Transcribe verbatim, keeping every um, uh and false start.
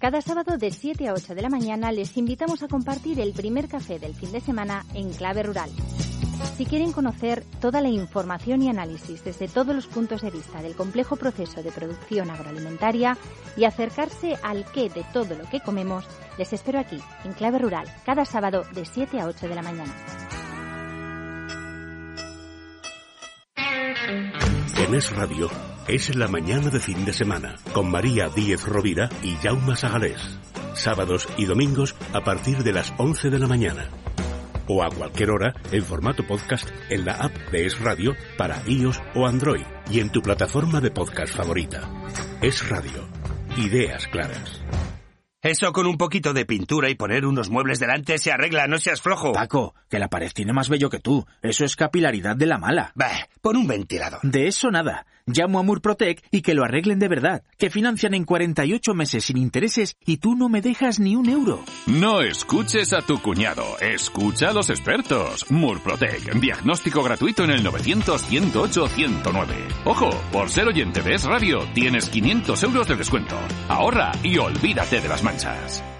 Cada sábado de siete a ocho de la mañana les invitamos a compartir el primer café del fin de semana en Clave Rural. Si quieren conocer toda la información y análisis desde todos los puntos de vista del complejo proceso de producción agroalimentaria y acercarse al qué de todo lo que comemos, les espero aquí, en Clave Rural, cada sábado de siete a ocho de la mañana. En Es Radio, es la mañana de fin de semana, con María Díez Rovira y Jaume Sagalés. Sábados y domingos a partir de las once de la mañana. O a cualquier hora en formato podcast en la app de Es Radio para iOS o Android y en tu plataforma de podcast favorita. Es Radio. Ideas claras. Eso con un poquito de pintura y poner unos muebles delante se arregla, no seas flojo. Paco, que la pared tiene más vello que tú. Eso es capilaridad de la mala. Bah, pon un ventilador. De eso nada. Llamo a Murprotec y que lo arreglen de verdad. Que financian en cuarenta y ocho meses sin intereses y tú no me dejas ni un euro. No escuches a tu cuñado. Escucha a los expertos. Murprotec. Diagnóstico gratuito en el novecientos, ciento ocho, ciento nueve. Ojo, por ser oyente de Es Radio, tienes quinientos euros de descuento. Ahorra y olvídate de las manchas.